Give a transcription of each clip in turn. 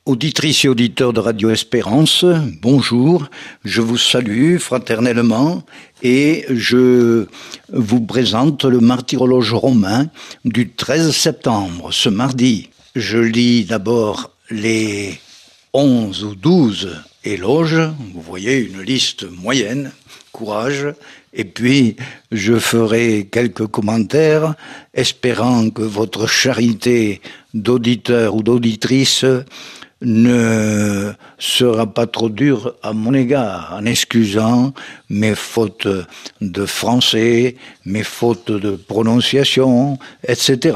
Auditrices et auditeurs de Radio Espérance, bonjour, je vous salue fraternellement et je vous présente le martyrologe romain du 13 septembre, ce mardi. Je lis d'abord les 11 ou 12 éloges, vous voyez une liste moyenne, courage, et puis je ferai quelques commentaires, espérant que votre charité d'auditeur ou d'auditrice ne sera pas trop dur à mon égard, en excusant mes fautes de français, mes fautes de prononciation, etc.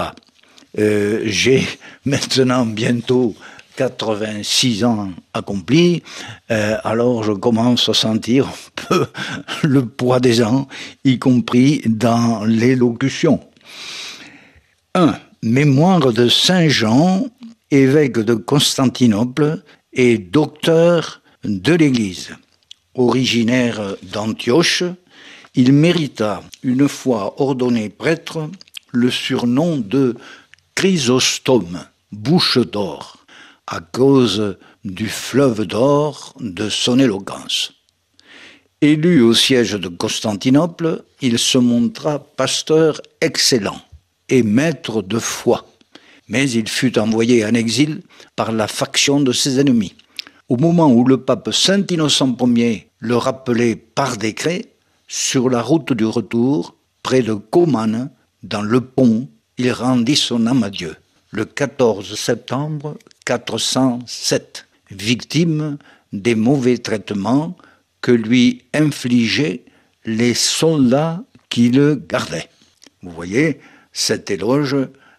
J'ai maintenant bientôt 86 ans accomplis, alors je commence à sentir un peu le poids des ans, y compris dans l'élocution. 1. Mémoire de Saint Jean, évêque de Constantinople et docteur de l'Église. Originaire d'Antioche, il mérita, une fois ordonné prêtre, le surnom de Chrysostome, bouche d'or, à cause du fleuve d'or de son éloquence. Élu au siège de Constantinople, il se montra pasteur excellent et maître de foi. Mais il fut envoyé en exil par la faction de ses ennemis. Au moment où le pape Saint Innocent Ier le rappelait par décret, sur la route du retour, près de Comane, dans le Pont, il rendit son âme à Dieu, le 14 septembre 407, victime des mauvais traitements que lui infligeaient les soldats qui le gardaient. Vous voyez, cet éloge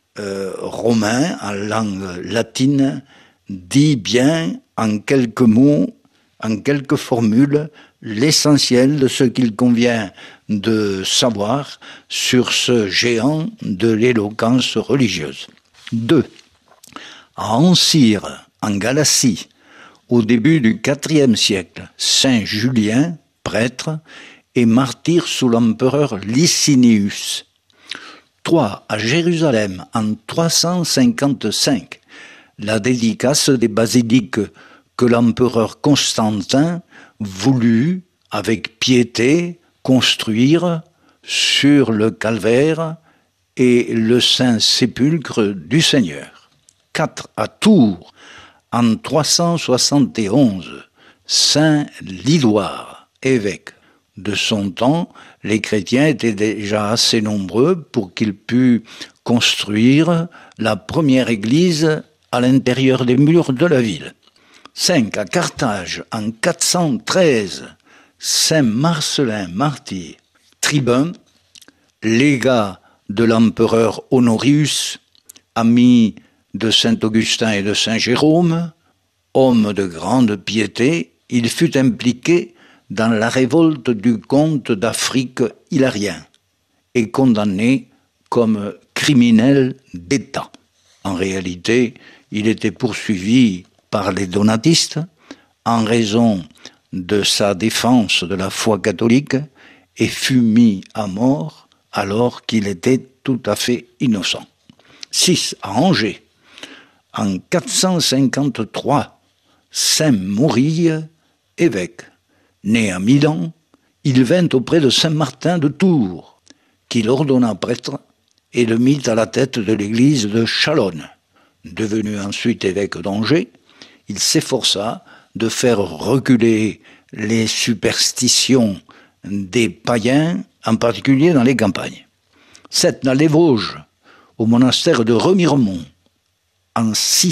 romain en langue latine dit bien en quelques mots, en quelques formules, l'essentiel de ce qu'il convient de savoir sur ce géant de l'éloquence religieuse. 2. À Ancyre, en Galatie, au début du IVe siècle, Saint Julien, prêtre, est martyr sous l'empereur Licinius. 3. À Jérusalem, en 355, la dédicace des basiliques que l'empereur Constantin voulut, avec piété, construire sur le calvaire et le Saint-Sépulcre du Seigneur. 4. À Tours, en 371, Saint Lidoire, évêque. De son temps, les chrétiens étaient déjà assez nombreux pour qu'il pût construire la première église à l'intérieur des murs de la ville. 5. À Carthage, en 413, Saint Marcellin martyr, tribun, légat de l'empereur Honorius, ami de Saint Augustin et de Saint Jérôme, homme de grande piété, il fut impliqué dans la révolte du comte d'Afrique Hilarien et condamné comme criminel d'État. En réalité, il était poursuivi par les donatistes en raison de sa défense de la foi catholique et fut mis à mort alors qu'il était tout à fait innocent. 6. À Angers, en 453, Saint Maurille, évêque. Né à Milan, il vint auprès de Saint Martin de Tours, qui l'ordonna prêtre et le mit à la tête de l'église de Chalonne. Devenu ensuite évêque d'Angers, il s'efforça de faire reculer les superstitions des païens, en particulier dans les campagnes. 7. Dans les Vosges, au monastère de Remiremont, en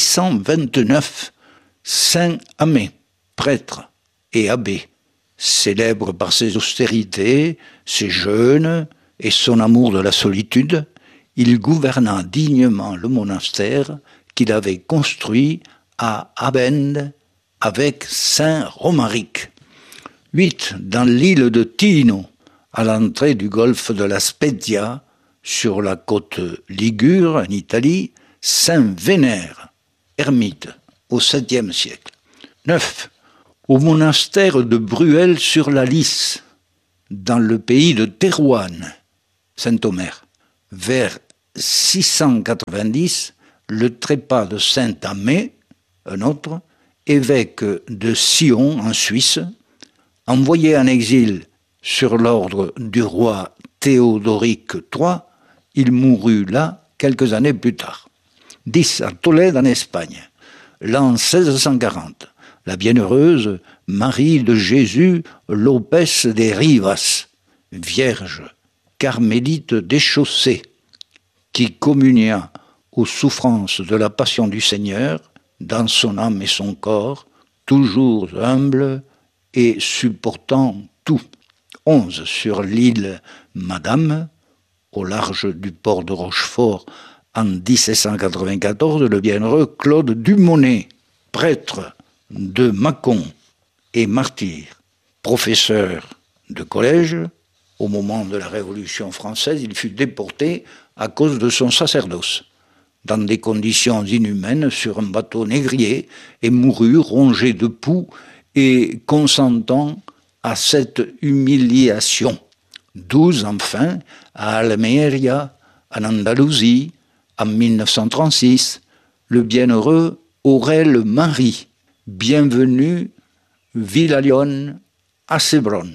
629, Saint Amé, prêtre et abbé, célèbre par ses austérités, ses jeûnes et son amour de la solitude, il gouverna dignement le monastère qu'il avait construit à Abende avec Saint Romaric. 8. Dans l'île de Tino, à l'entrée du golfe de la Spezia, sur la côte Ligure, en Italie, Saint Vénère, ermite, au 7e siècle. 9. Au monastère de Bruel sur la Lys, dans le pays de Thérouanne, Saint-Omer, vers 690, le trépas de Saint-Amé, un autre, évêque de Sion en Suisse, envoyé en exil sur l'ordre du roi Théodoric III, il mourut là quelques années plus tard. 10 à Tolède en Espagne, l'an 1640. La bienheureuse Marie de Jésus Lopès de Rivas, vierge, carmélite déchaussée, qui communia aux souffrances de la passion du Seigneur, dans son âme et son corps, toujours humble et supportant tout. 11 sur l'île Madame, au large du port de Rochefort, en 1794, le bienheureux Claude Dumonet, prêtre de Mâcon et martyr, professeur de collège. Au moment de la Révolution française, il fut déporté à cause de son sacerdoce, dans des conditions inhumaines sur un bateau négrier, et mourut rongé de poux et consentant à cette humiliation. 12 enfin à Almeria, en Andalousie, en 1936, le bienheureux Aurèle Marie, bienvenu Villalion à Cébron,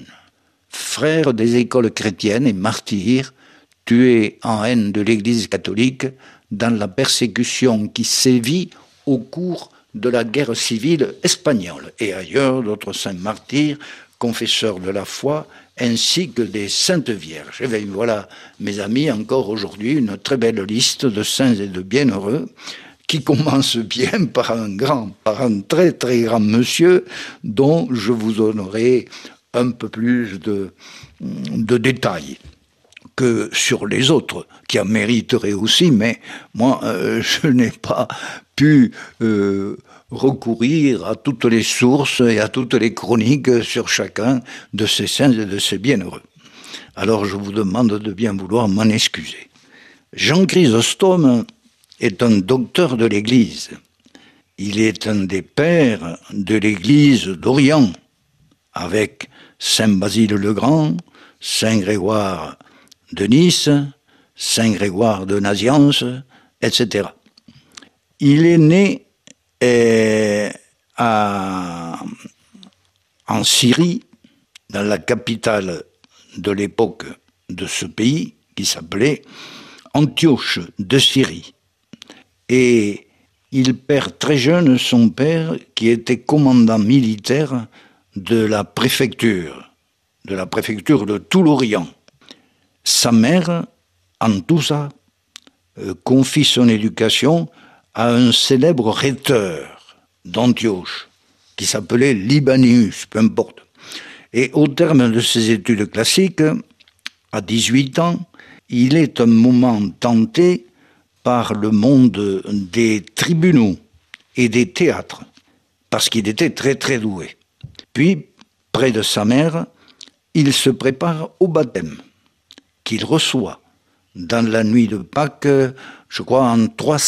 frère des écoles chrétiennes et martyr, tué en haine de l'Église catholique dans la persécution qui sévit au cours de la guerre civile espagnole, et ailleurs d'autres saints martyrs, confesseurs de la foi, ainsi que des saintes vierges. Et bien voilà, mes amis, encore aujourd'hui, une très belle liste de saints et de bienheureux, qui commence bien par un très très grand monsieur, dont je vous donnerai un peu plus de détails que sur les autres, qui en mériteraient aussi, mais moi, je n'ai pas pu recourir à toutes les sources et à toutes les chroniques sur chacun de ces saints et de ces bienheureux. Alors je vous demande de bien vouloir m'en excuser. Jean Chrysostome est un docteur de l'Église. Il est un des pères de l'Église d'Orient, avec Saint Basile le Grand, Saint Grégoire de Nice, Saint Grégoire de Nazianze, etc. Il est né en Syrie, dans la capitale de l'époque de ce pays, qui s'appelait Antioche de Syrie. Et il perd très jeune son père, qui était commandant militaire de la préfecture de tout l'Orient. Sa mère, Antousa, confie son éducation à un célèbre rhéteur d'Antioche, qui s'appelait Libanius, peu importe. Et au terme de ses études classiques, à 18 ans, il est un moment tenté par le monde des tribunaux et des théâtres, parce qu'il était très très doué. Puis, près de sa mère, il se prépare au baptême, qu'il reçoit dans la nuit de Pâques, je crois en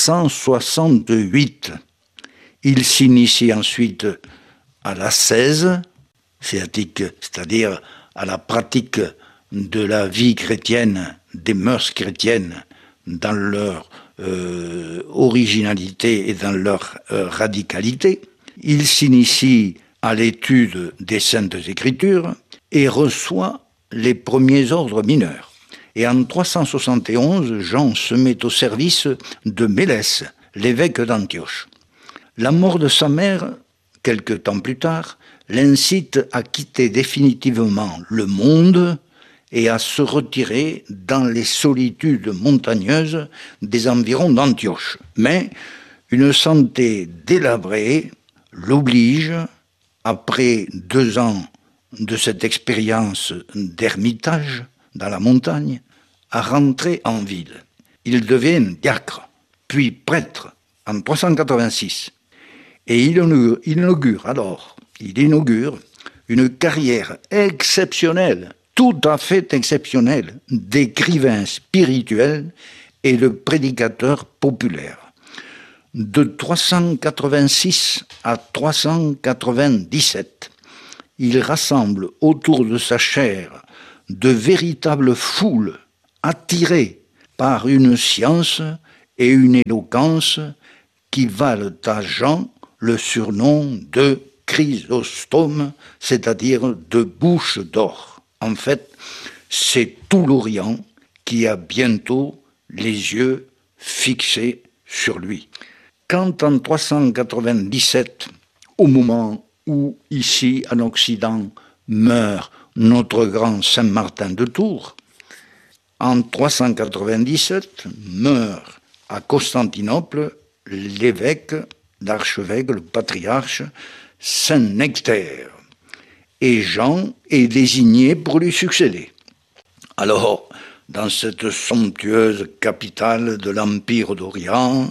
368. Il s'initie ensuite à l'ascèse, c'est-à-dire à la pratique de la vie chrétienne, des mœurs chrétiennes, dans leur originalité et dans leur radicalité. Il s'initie à l'étude des Saintes Écritures et reçoit les premiers ordres mineurs. Et en 371, Jean se met au service de Mélès, l'évêque d'Antioche. La mort de sa mère, quelque temps plus tard, l'incite à quitter définitivement le monde et à se retirer dans les solitudes montagneuses des environs d'Antioche. Mais une santé délabrée l'oblige, après 2 ans de cette expérience d'ermitage dans la montagne, à rentrer en ville. Il devient diacre, puis prêtre en 386. Et il inaugure une carrière exceptionnelle, tout à fait exceptionnelle, d'écrivain spirituel et de prédicateur populaire. De 386 à 397, il rassemble autour de sa chaire de véritables foules attirées par une science et une éloquence qui valent à Jean le surnom de Chrysostome, c'est-à-dire de bouche d'or. En fait, c'est tout l'Orient qui a bientôt les yeux fixés sur lui. Quand en 397, au moment où ici en Occident meurt notre grand Saint Martin de Tours, en 397 meurt à Constantinople l'évêque, l'archevêque, le patriarche Saint Nectaire. Et Jean est désigné pour lui succéder. Alors, dans cette somptueuse capitale de l'Empire d'Orient,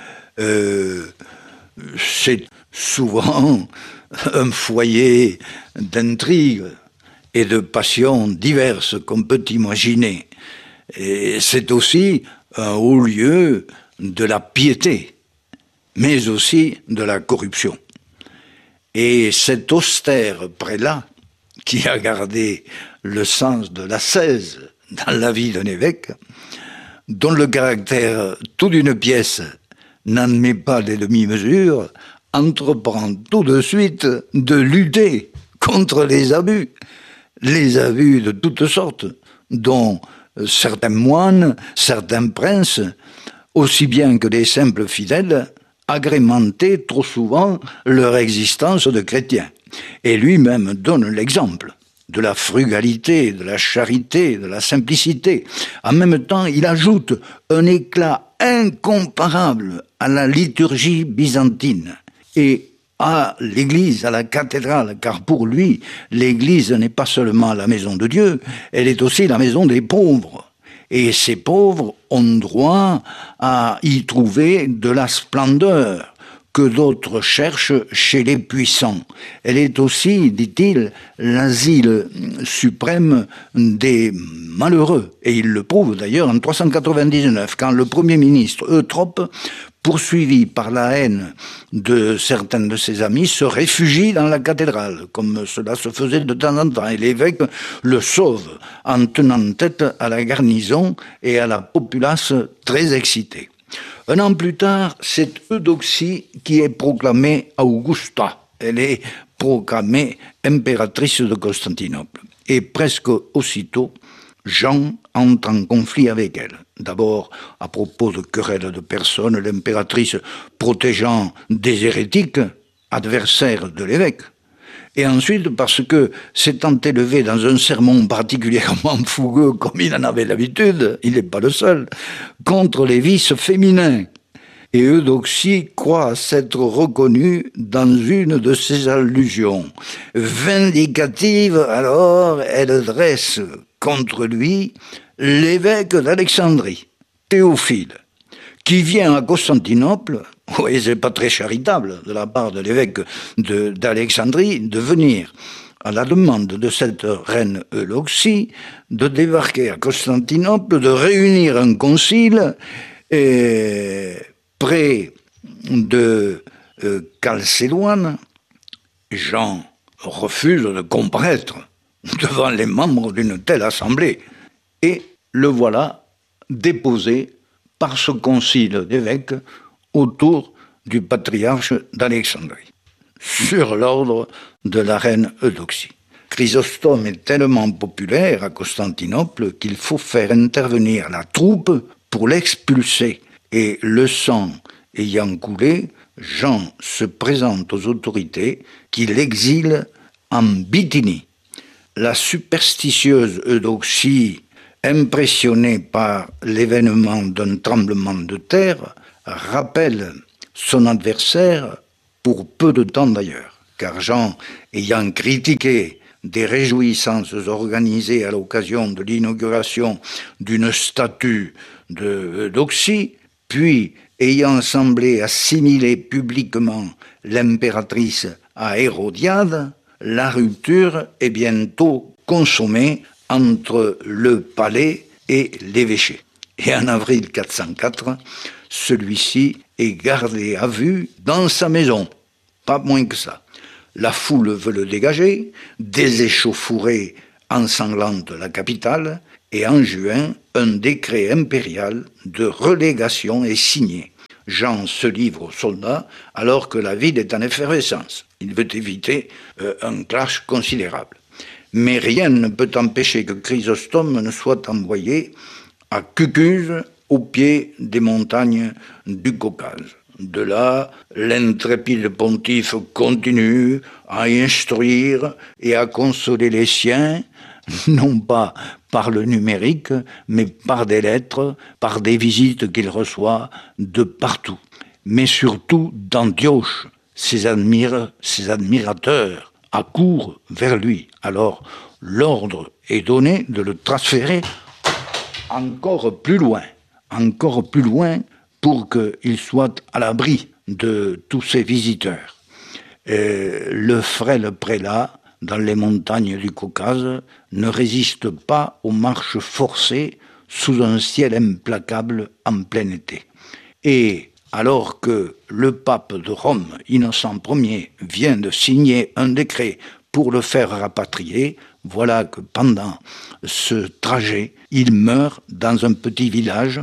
c'est souvent un foyer d'intrigues et de passions diverses qu'on peut imaginer. Et c'est aussi un haut lieu de la piété, mais aussi de la corruption. Et cet austère prélat, qui a gardé le sens de l'ascèse dans la vie d'un évêque, dont le caractère tout d'une pièce n'admet pas les demi-mesures, entreprend tout de suite de lutter contre les abus de toutes sortes, dont certains moines, certains princes, aussi bien que des simples fidèles, agrémentaient trop souvent leur existence de chrétiens. Et lui-même donne l'exemple de la frugalité, de la charité, de la simplicité. En même temps, il ajoute un éclat incomparable à la liturgie byzantine et à l'Église, à la cathédrale, car pour lui, l'Église n'est pas seulement la maison de Dieu, elle est aussi la maison des pauvres. Et ces pauvres ont droit à y trouver de la splendeur que d'autres cherchent chez les puissants. Elle est aussi, dit-il, l'asile suprême des malheureux. Et il le prouve d'ailleurs en 399, quand le premier ministre Eutrope, poursuivi par la haine de certains de ses amis, se réfugie dans la cathédrale, comme cela se faisait de temps en temps. Et l'évêque le sauve en tenant tête à la garnison et à la populace très excitée. Un an plus tard, c'est Eudoxie qui est proclamée Augusta. Elle est proclamée impératrice de Constantinople. Et presque aussitôt, Jean entre en conflit avec elle. D'abord, à propos de querelles de personnes, l'impératrice protégeant des hérétiques, adversaires de l'évêque. Et ensuite, parce que s'étant élevé dans un sermon particulièrement fougueux, comme il en avait l'habitude, il n'est pas le seul, contre les vices féminins. Et Eudoxie croit s'être reconnue dans une de ses allusions. Vindicative, alors, elle dresse contre lui l'évêque d'Alexandrie, Théophile, qui vient à Constantinople. Oui, c'est pas très charitable de la part de l'évêque d'Alexandrie de venir à la demande de cette reine Eudoxie de débarquer à Constantinople, de réunir un concile près de Chalcédoine. Jean refuse de comparaître devant les membres d'une telle assemblée. Et le voilà déposé par ce concile d'évêques autour du patriarche d'Alexandrie, sur l'ordre de la reine Eudoxie. Chrysostome est tellement populaire à Constantinople qu'il faut faire intervenir la troupe pour l'expulser. Et le sang ayant coulé, Jean se présente aux autorités qui l'exilent en Bithynie. La superstitieuse Eudoxie, impressionnée par l'événement d'un tremblement de terre, rappelle son adversaire pour peu de temps d'ailleurs, car Jean, ayant critiqué des réjouissances organisées à l'occasion de l'inauguration d'une statue d'Eudoxie, puis ayant semblé assimiler publiquement l'impératrice à Hérodiade, la rupture est bientôt consommée entre le palais et l'évêché. Et en avril 404, celui-ci est gardé à vue dans sa maison, pas moins que ça. La foule veut le dégager, des échauffourées ensanglantent la capitale, et en juin, un décret impérial de relégation est signé. Jean se livre aux soldats alors que la ville est en effervescence. Il veut éviter un clash considérable. Mais rien ne peut empêcher que Chrysostome ne soit envoyé à Cucuse, au pied des montagnes du Caucase. De là, l'intrépide pontife continue à instruire et à consoler les siens, non pas par le numérique, mais par des lettres, par des visites qu'il reçoit de partout. Mais surtout d'Antioche, ses admirateurs accourent vers lui. Alors, l'ordre est donné de le transférer encore plus loin pour qu'il soit à l'abri de tous ces visiteurs. Le frêle prélat, dans les montagnes du Caucase, ne résiste pas aux marches forcées sous un ciel implacable en plein été. Et alors que le pape de Rome, Innocent Ier, vient de signer un décret pour le faire rapatrier, voilà que pendant ce trajet, il meurt dans un petit village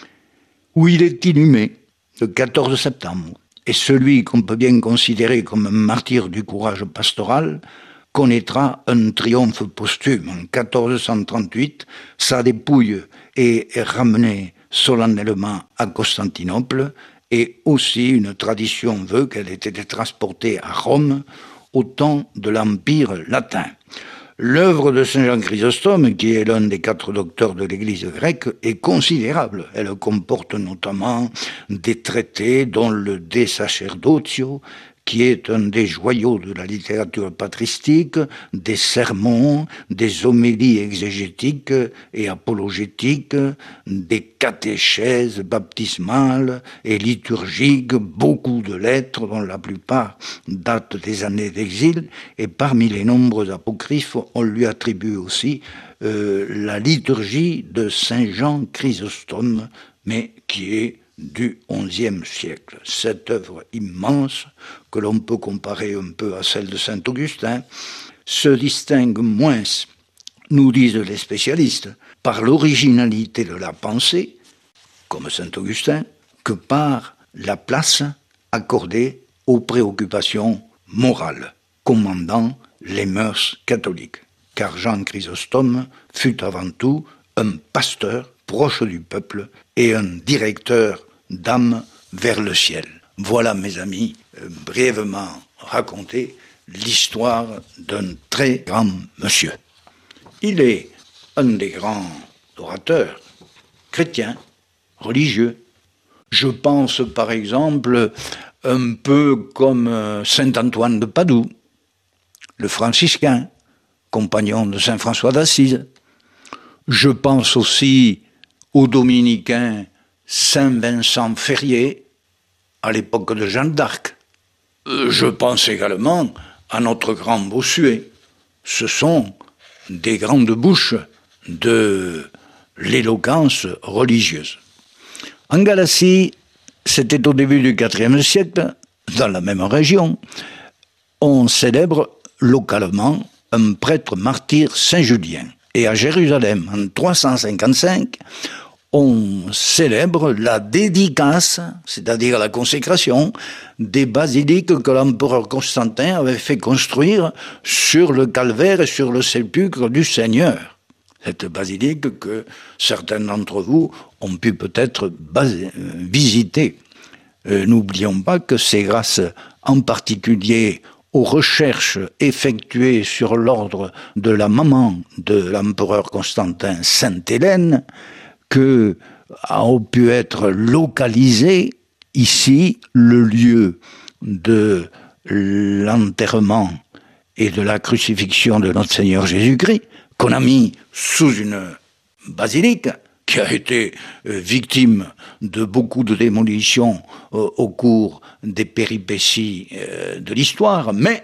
où il est inhumé le 14 septembre. Et celui qu'on peut bien considérer comme un martyr du courage pastoral connaîtra un triomphe posthume. En 1438, sa dépouille est ramenée solennellement à Constantinople et aussi une tradition veut qu'elle ait été transportée à Rome au temps de l'Empire latin. L'œuvre de Saint Jean Chrysostome, qui est l'un des 4 docteurs de l'Église grecque, est considérable. Elle comporte notamment des traités dont le De Sacerdotio, qui est un des joyaux de la littérature patristique, des sermons, des homélies exégétiques et apologétiques, des catéchèses baptismales et liturgiques, beaucoup de lettres dont la plupart datent des années d'exil, et parmi les nombreux apocryphes, on lui attribue aussi la liturgie de Saint Jean Chrysostome, mais qui est du XIe siècle. Cette œuvre immense, que l'on peut comparer un peu à celle de Saint Augustin, se distingue moins, nous disent les spécialistes, par l'originalité de la pensée, comme Saint Augustin, que par la place accordée aux préoccupations morales, commandant les mœurs catholiques. Car Jean Chrysostome fut avant tout un pasteur proche du peuple et un directeur d'âme vers le ciel. Voilà, mes amis, brièvement raconté l'histoire d'un très grand monsieur. Il est un des grands orateurs chrétiens, religieux. Je pense par exemple un peu comme Saint Antoine de Padoue, le franciscain, compagnon de Saint François d'Assise. Je pense aussi aux dominicains Saint Vincent Ferrier, à l'époque de Jeanne d'Arc. Je pense également à notre grand Bossuet. Ce sont des grandes bouches de l'éloquence religieuse. En Galatie, c'était au début du IVe siècle, dans la même région, on célèbre localement un prêtre martyr Saint-Julien. Et à Jérusalem, en 355, on célèbre la dédicace, c'est-à-dire la consécration, des basiliques que l'empereur Constantin avait fait construire sur le calvaire et sur le sépulcre du Seigneur. Cette basilique que certains d'entre vous ont pu peut-être visiter. N'oublions pas que c'est grâce en particulier aux recherches effectuées sur l'ordre de la maman de l'empereur Constantin, Sainte Hélène, que a pu être localisé ici le lieu de l'enterrement et de la crucifixion de notre Seigneur Jésus-Christ, qu'on a mis sous une basilique qui a été victime de beaucoup de démolitions au cours des péripéties de l'histoire, mais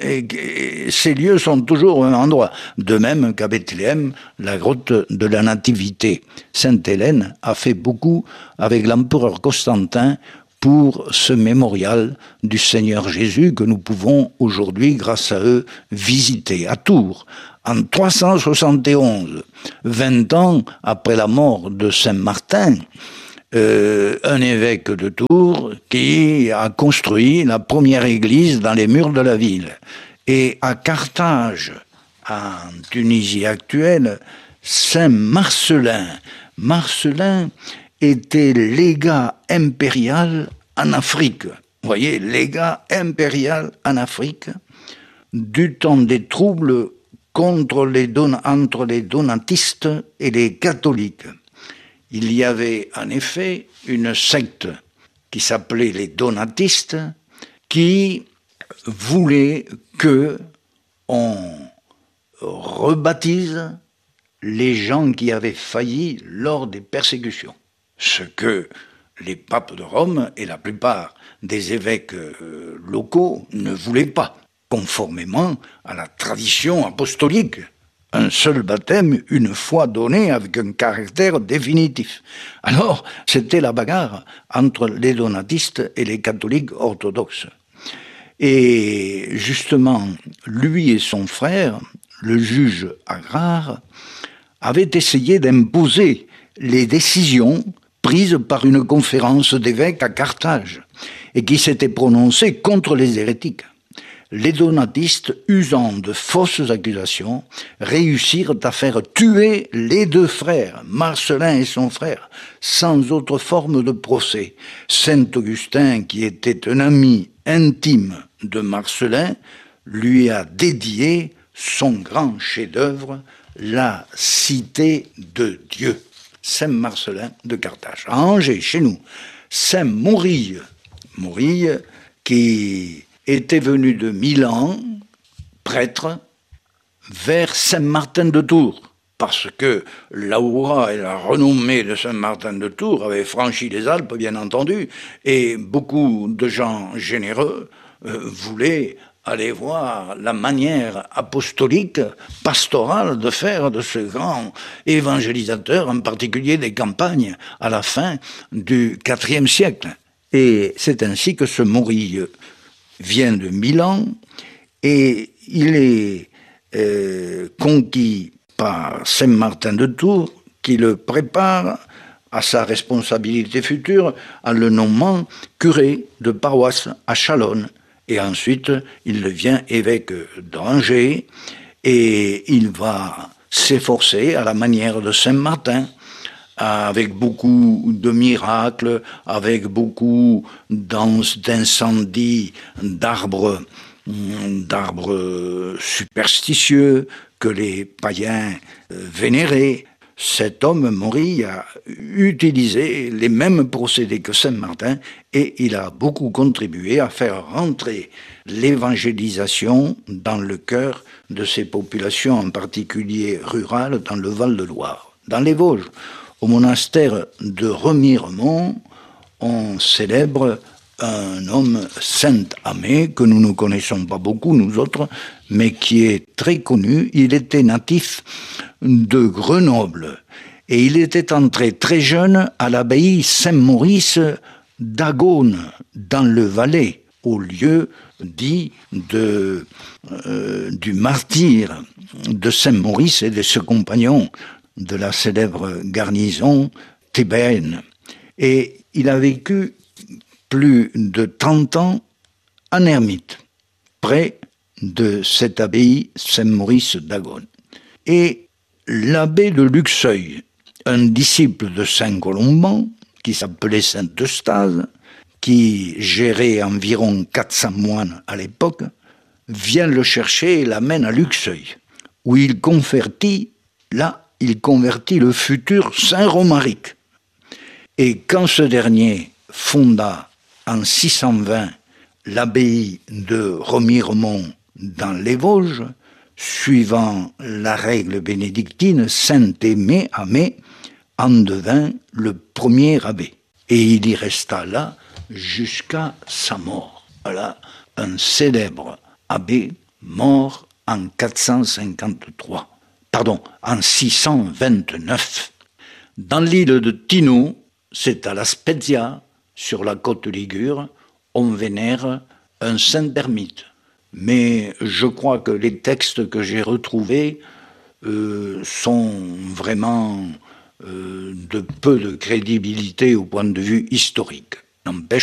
ces lieux sont toujours au même endroit. De même qu'à Bethléem, la grotte de la Nativité. Sainte Hélène a fait beaucoup avec l'empereur Constantin pour ce mémorial du Seigneur Jésus que nous pouvons aujourd'hui, grâce à eux, visiter à Tours. En 371, 20 ans après la mort de Saint Martin, un évêque de Tours qui a construit la première église dans les murs de la ville. Et à Carthage, en Tunisie actuelle, Saint Marcellin. Marcellin était légat impérial en Afrique. Vous voyez, légat impérial en Afrique, du temps des troubles entre les donatistes et les catholiques. Il y avait en effet une secte qui s'appelait les donatistes qui voulait que on rebaptise les gens qui avaient failli lors des persécutions. Ce que les papes de Rome et la plupart des évêques locaux ne voulaient pas, conformément à la tradition apostolique. Un seul baptême, une fois donné, avec un caractère définitif. Alors, c'était la bagarre entre les donatistes et les catholiques orthodoxes. Et justement, lui et son frère, le juge Agrare, avaient essayé d'imposer les décisions prises par une conférence d'évêques à Carthage et qui s'était prononcée contre les hérétiques. Les donatistes, usant de fausses accusations, réussirent à faire tuer les deux frères, Marcellin et son frère, sans autre forme de procès. Saint Augustin, qui était un ami intime de Marcellin, lui a dédié son grand chef-d'œuvre, la Cité de Dieu. Saint Marcellin de Carthage. À Angers, chez nous, Saint Morille, qui était venu de Milan, prêtre, vers Saint-Martin de Tours, parce que l'aura et la renommée de Saint-Martin de Tours avaient franchi les Alpes, bien entendu, et beaucoup de gens généreux voulaient aller voir la manière apostolique, pastorale de faire de ce grand évangélisateur, en particulier des campagnes, à la fin du IVe siècle. Et c'est ainsi que ce Morille vient de Milan et il est conquis par Saint Martin de Tours qui le prépare à sa responsabilité future en le nommant curé de paroisse à Chalonnes. Et ensuite, il devient évêque d'Angers et il va s'efforcer à la manière de Saint Martin, avec beaucoup de miracles, avec beaucoup d'incendies, d'arbres superstitieux que les païens vénéraient. Cet homme, Morille, a utilisé les mêmes procédés que Saint Martin et il a beaucoup contribué à faire rentrer l'évangélisation dans le cœur de ces populations, en particulier rurales, dans le Val-de-Loire. Dans les Vosges, au monastère de Remiremont, on célèbre un homme, Saint Amé, que nous ne connaissons pas beaucoup, nous autres, mais qui est très connu. Il était natif de Grenoble et il était entré très jeune à l'abbaye Saint-Maurice d'Agone, dans le Valais, au lieu dit du martyre de Saint-Maurice et de ses compagnons de la célèbre garnison thébaine. Et il a vécu plus de 30 ans en ermite, près de cette abbaye Saint-Maurice d'Agone. Et l'abbé de Luxeuil, un disciple de Saint Colomban, qui s'appelait Saint Eustache, qui gérait environ 400 moines à l'époque, vient le chercher et l'amène à Luxeuil, où il convertit le futur Saint Romaric. Et quand ce dernier fonda en 620 l'abbaye de Remiremont dans les Vosges, suivant la règle bénédictine, Saint Amé en devint le premier abbé. Et il y resta là jusqu'à sa mort. Voilà un célèbre abbé mort en 629. Dans l'île de Tino, c'est à La Spezia, sur la côte ligure, on vénère un saint ermite. Mais je crois que les textes que j'ai retrouvés sont vraiment de peu de crédibilité au point de vue historique. N'empêche